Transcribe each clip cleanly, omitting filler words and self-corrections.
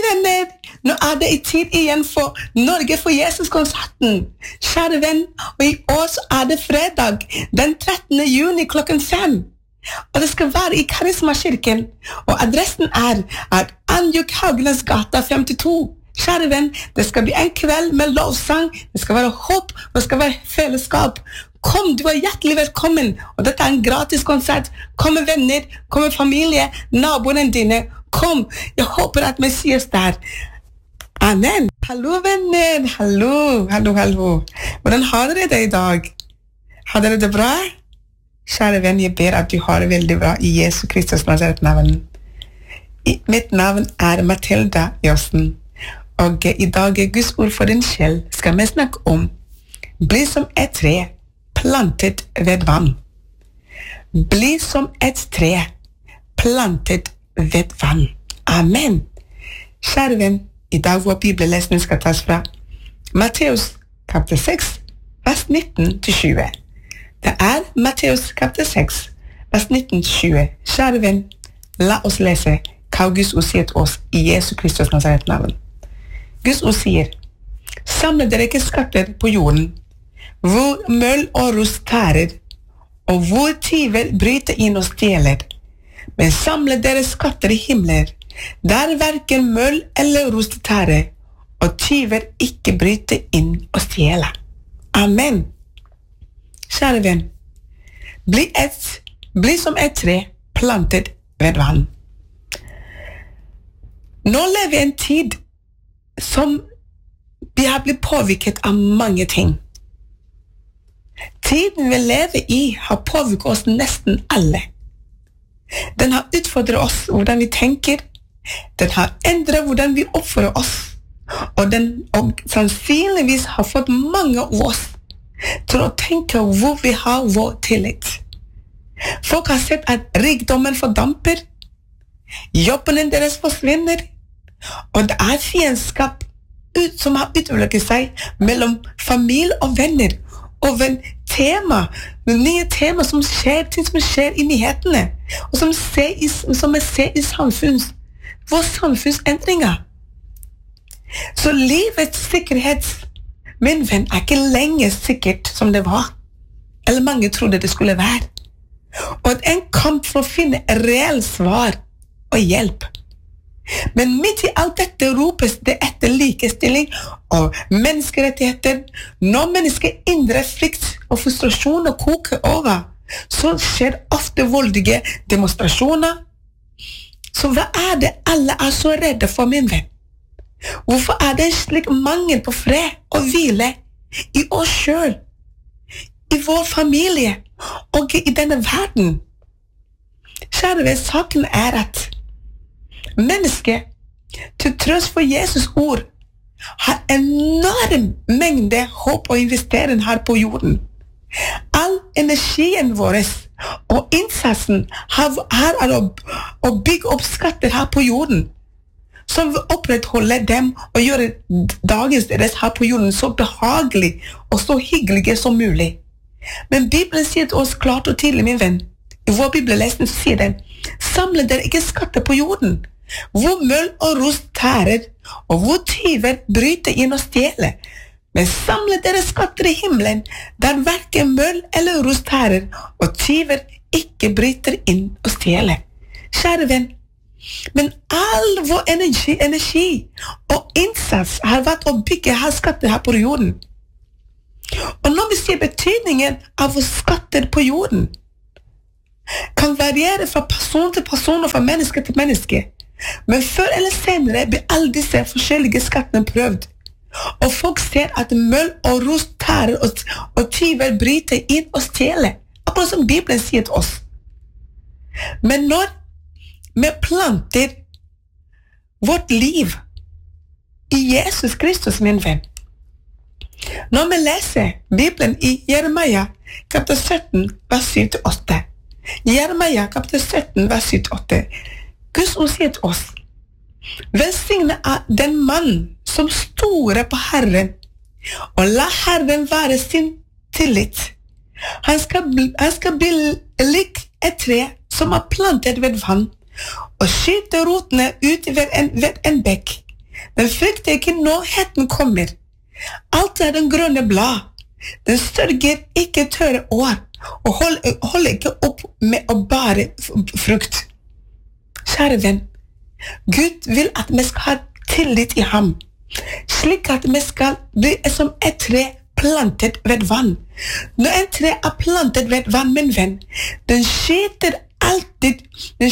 venner, nå det I tid igjen for Norge for Jesus-konserten. Kjære venn, og I år så det fredag, den 13. juni klokken 5. Og det skal være I Karismakirken, og adressen at Anjuk Haugenes gata 52. Kjære venn, det skal bli en kveld med lovsang, det skal være håp, og det skal være fellesskap. Kom, du hjertelig velkommen, og dette en gratis konsert. Kom med venner, kom med familie, naboene dine. Kom, jeg håper at Messias der. Amen. Hallo venner, hallo. Hvordan har dere det I dag? Har dere det bra? Kjære venn, jeg ber at du har det veldig bra I Jesu Kristus Nazaret-navn. Mitt navn Mathilda Jossen, og I dag Guds ord for din sjel skal vi snakke om bli som et tre plantet ved vann. Bli som et tre plantet ved vann. Amen. Kjære venn, I dag vår bibellesning skal tas fra Matteus kapitel 6, vers 19-20. Det Matteus kapitel 6, vers 19-20. Kjære venn, la oss lese hva Guds ord sier til oss I Jesu Kristus Nazaret-navn. Guds ord sier, samle dere ikke skatter på jorden, hvor møll og rust tærer, og hvor tyver bryter inn og stjeler. Men samle dere skatter I himler, der hverken møll eller rust tærer, og tyver ikke bryter inn og stjeler. Amen. Kjære venn, bli som et tre plantet ved vann. Nå lever vi en tid som vi har blitt påvirket av mange ting. Tiden vi lever I har påvirket oss nesten alle. Den har utfordret oss hvordan vi tenker, den har endret hvordan vi oppfører oss, og sannsynligvis har fått mange av oss til å tenke hvor vi har vår tillit. Folk har sett at rikdommen fordamper, jobben deres forsvinner, og det fiendskap som har utviklet seg mellom familie og venner, over nye tema som skjer, ting som skjer I nyhetene, og som vi ser I vår samfunnsendringer. Så livets sikkerhet, min venn, ikke lenger sikkert som det var, eller mange trodde det skulle være. Og en kamp for å finne reell svar og hjelp. Men midt I alt dette ropes det etter likestilling og menneskerettigheter. Når mennesker indre frykt og frustrasjon og koker over, så skjer ofte voldige demonstrasjoner. Så hva det alle så redde for, min venn? Hvorfor det en slik mangel på fred og hvile I oss selv, I vår familie og I denne verden? Kjære venn, saken at mennesket, til tross for Jesus ord, har enorm mengde håp og investering her på jorden. All energien vår og innsatsen her å bygge opp skatter her på jorden, som vil opprettholde dem og gjøre dagens deres her på jorden så behagelig og så hyggelige som mulig. Men Bibelen sier til oss klart og tydelig, min venn, I vår bibellesning sier den, samle dere ikke skatter på jorden, hvor møll og rust tærer, og hvor tyver bryter inn og stjeler. Men samle dere skatter I himmelen, der hverken møll eller rust tærer, og tyver ikke bryter inn og stjeler. Kjære venn, men all vår energi og innsats har vært å bygge her skatter her på jorden. Og når vi ser betydningen av skatter på jorden, kan variere fra person til person og fra menneske til menneske. Men før eller senere blir alle disse forskjellige skattene prøvd. Og folk ser at møll og rust tærer og tyver bryter inn og stjeler. Akkurat som Bibelen sier til oss. Men når vi planter vårt liv I Jesus Kristus, min venn, når vi leser Bibelen I Jeremia kapitel 17, vers 7-8. Jeremia kapitel 17, vers 7-8. Guds ord sier til oss, velsigne den mann som stoler på Herren, og la Herren være sin tillit. Han skal bli lik et tre som plantet ved vann, og skyte rotene ut ved en bekk. Den frykter ikke når heten kommer. Alt den grønne blad. Den sørger ikke tørre år, og holder ikke opp med å bære frukt. Kjære venn, Gud vil at vi skal ha tillit i ham, slik at vi skal bli som et tre plantet ved vann. Når en tre plantet ved vann, min venn, den skyter alltid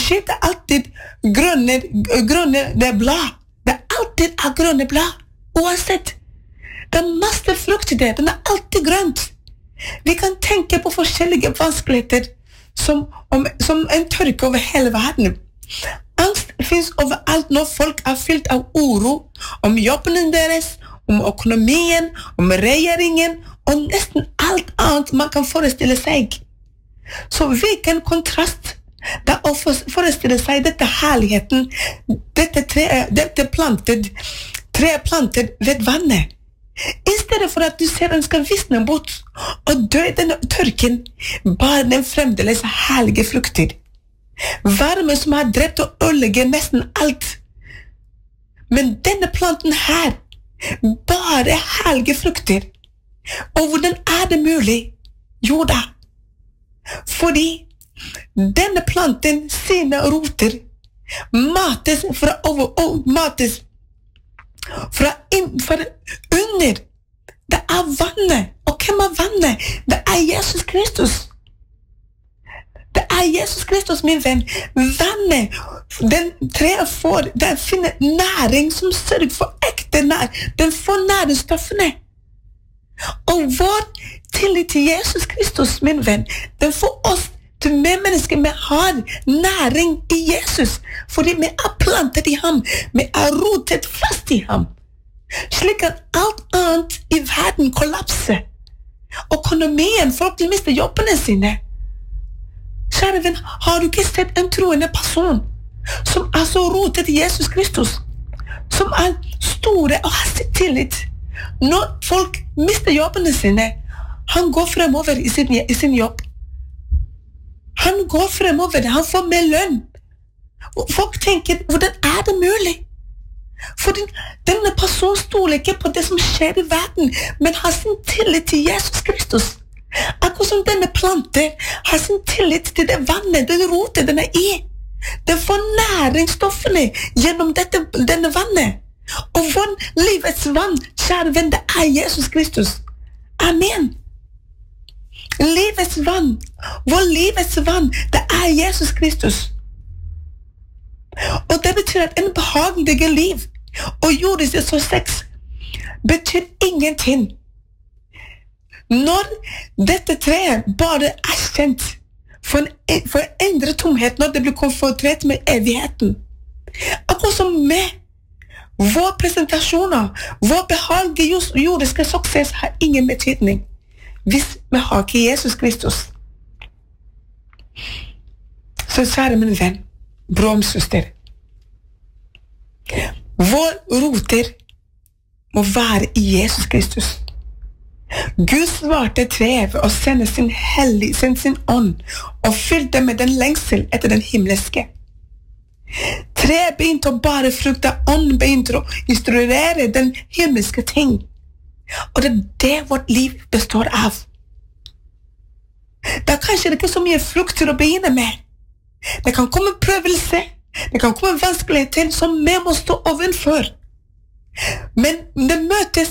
grønne blad. Det alltid grønne blad, uansett. Det masse frukt i det, den alltid grønt. Vi kan tenke på forskjellige vanskeligheter som en tørke over hele verden. Angst finnes overalt når folk fylt av uro om jobben deres, om økonomien, om regjeringen, og nesten alt annet man kan forestille seg. Så hvilken kontrast da å forestille seg dette herligheten, dette tre plantet ved vannet. I stedet for at du ser den skal visne bort og dø i denne tørken, bare den fremdeles herlige frukter. Varme som har drept og ødelegger nesten alt. Men denne planten her, bare herlige frukter. Og hvordan det mulig? Jo da, fordi denne planten sine roter mates fra under. Det vannet. Og hvem vannet? Det Jesus Kristus. Det Jesus Kristus, min venn. Vannet, den treet får, den finner næring som sørger for ekte næring. Den får næringsstoffene. Og vår tillit til Jesus Kristus, min venn, den får oss til mennesker vi har næring i Jesus, fordi vi plantet i ham, vi rotet fast i ham, slik at alt annet i verden kollapser. Økonomien, folk vil miste jobbene sine. Kjære venn, har du ikke sett en troende person som så rotet i Jesus Kristus, som store og har sitt tillit? Når folk mister jobbene sine, han går fremover i sin jobb. Han går fremover, han får mer lønn. Folk tenker, hvordan det mulig? For denne personen stoler ikke på det som skjer i verden, men har sin tillit til Jesus Kristus. Akkurat som denne planten har sin tillit til det vannet, den roten den i. Den får næringsstoffene gjennom denne vannet. Og vår livets vann, kjære venn, det Jesus Kristus. Amen. Livets vann, vår livets vann, det Jesus Kristus. Og det betyr at en behagelig liv og jordes det så sex betyr ingenting. Når dette treet bare kjent for en endre tomhet når det blir konfrontert med evigheten. Akkurat som med vår presentasjoner, vår behagelige jordiske suksess har ingen betydning hvis vi har ikke Jesus Kristus. Så kjære min venn, bror og søster, vår roter må være i Jesus Kristus. Gud svarte treet ved å sende sin ånd og fylte med den lengsel etter den himmelske. Treet begynte å bære frukt, da ånden begynte å instruere den himmelske ting. Og det vårt liv består av. Da kanskje det ikke så mye frukt til å begynne med. Det kan komme prøvelse, det kan komme vanskeligheter som vi må stå ovenfor. Men det møtes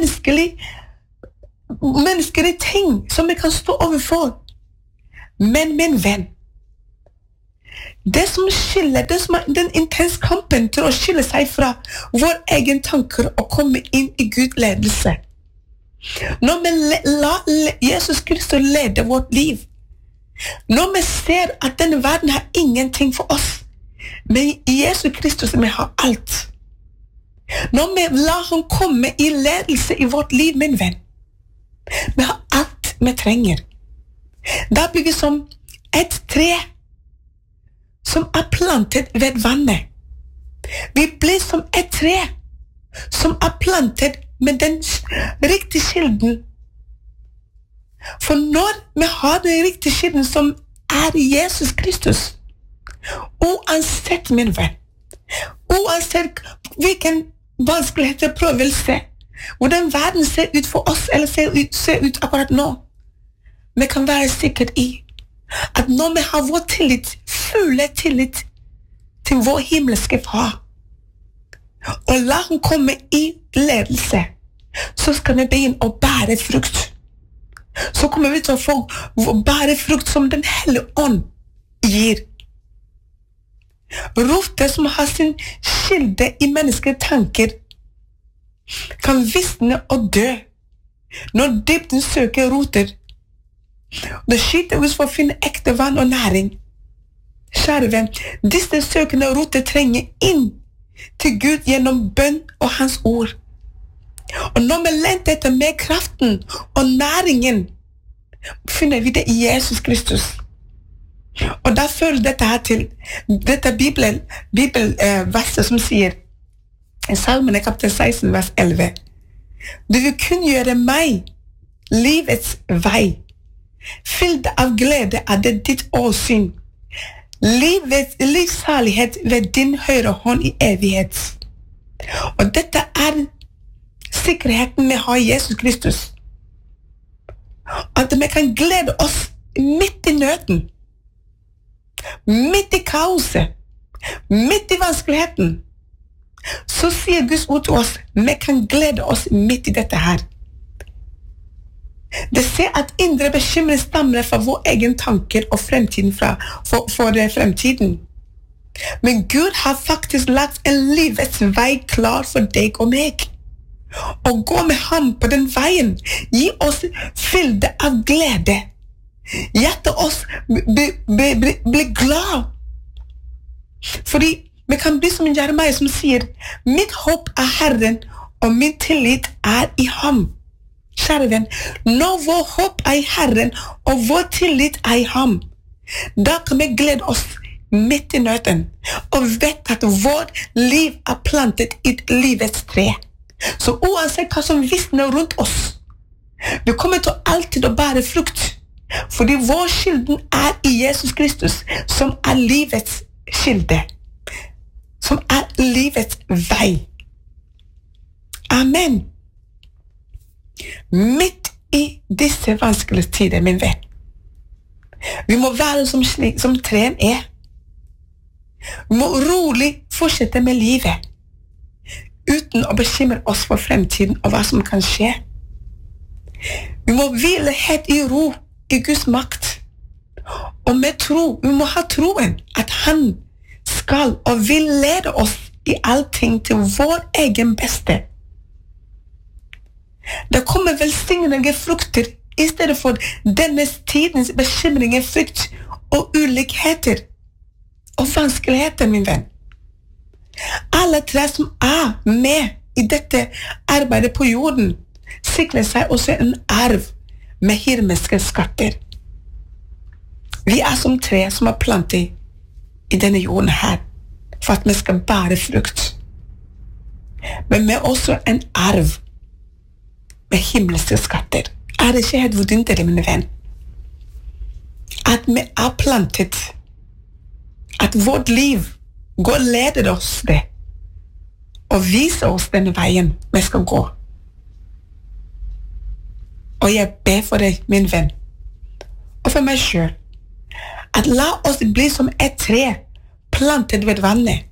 menneskelige ting som vi kan stå overfor. Men min venn, det som skiller, den intense kampen til å skille seg fra vår egen tanker og komme inn i Guds ledelse. Når vi la Jesus Kristus lede vårt liv, når vi ser at denne verden har ingenting for oss, men i Jesus Kristus vi har alt. Når vi la han komme i ledelse i vårt liv, min venn, vi har alt vi trenger. Da blir vi som et tre som plantet ved vannet. Vi blir som et tre som plantet med den riktige kilden. For når vi har den riktige kilden som Jesus Kristus, uansett min venn, uansett hvilken vanskeligheter, prøvelse, hvordan verden ser ut for oss, eller ser ut akkurat nå. Vi kan være sikkert i at når vi har vår tillit, fulle tillit til vår himmelske far, og la han komme i ledelse, så skal vi begynne å bære frukt. Så kommer vi til å få bære frukt som den hellige ånd gir. Roter som har sin kilde i menneskelige tanker, kan visne og dø når dybden søker roter. Det skyter ut for å finne ekte vann og næring. Kjære venn, disse søkende roter trenger inn til Gud gjennom bønn og hans ord. Og når vi lenter etter mer kraften og næringen, finner vi det i Jesus Kristus. Og da føler dette her til dette bibelverset som sier i Salmene kapittel 16 vers 11: Du vil kunngjøre meg livets vei. Fyllt av glede er det ditt åsyn. Livssalighet ved din høyre hånd i evighet. Og dette er sikkerheten vi har i Jesus Kristus. At vi kan glede oss midt i nøden, midt i kaoset, midt i vanskeligheten. Så sier Guds ord til oss, vi kan glede oss midt i dette her. Det ser at indre bekymring stammer fra vår egen tanker og fremtiden for fremtiden. Men Gud har faktisk lagt en livets vei klar for deg og meg. Og gå med ham på den veien. Gi oss fylde av glede. Hjertet oss bli glad. Fordi vi kan bli som Jeremia som sier, mitt håp er Herren, og min tillit er i ham. Kjære venn, når vår håp er i Herren, og vår tillit er i ham, da kan vi glede oss midt i nøden, og vet at vårt liv er plantet i et livets tre. Så uansett hva som visner rundt oss, vi kommer til alltid å bære frukt, fordi vår kilden er i Jesus Kristus, som er livets kilde, som er livets vei. Amen. Midt i disse vanskelige tider, min venn, vi må være som treen er. Vi må rolig fortsette med livet, uten å bekymre oss for fremtiden og hva som kan skje. Vi må hvile helt i ro i Guds makt, og med tro, vi må ha troen at han skal og vil lede oss i allting til vår egen beste. Det kommer velsignende frukter i stedet for denne tidens bekymringer, frykt og ulikheter og vanskeligheter, min venn. Alle tre som er med i dette arbeidet på jorden, sikrer seg også en arv med himmelske skatter. Vi er som tre som er plantet i denne jorden her, for at vi skal bære frukt. Men vi er også en arv med himmelske skatter. Er det ikke helt vidunderlig, mine venn? At vi er plantet, at vårt liv går og leder oss det, og viser oss denne veien vi skal gå. Og jeg ber for deg, min venn, og for meg selv, at la oss bli som et tre plantet ved vannet,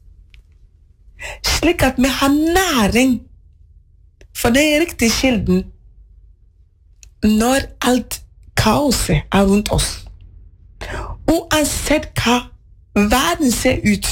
slik at vi har næring for den riktige kilden når alt kaoset er rundt oss. Uansett hva verden ser ut